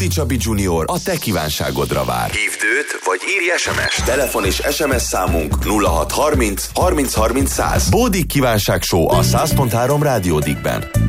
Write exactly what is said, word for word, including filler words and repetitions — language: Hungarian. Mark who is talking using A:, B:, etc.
A: Bódi Csabi junior a te kívánságodra vár. Hívd őt, vagy írj es em es. Telefon és es em es számunk nulla hat harminc harminc harminc száz. Bódi kívánság show a száz pont három Rádiódikben.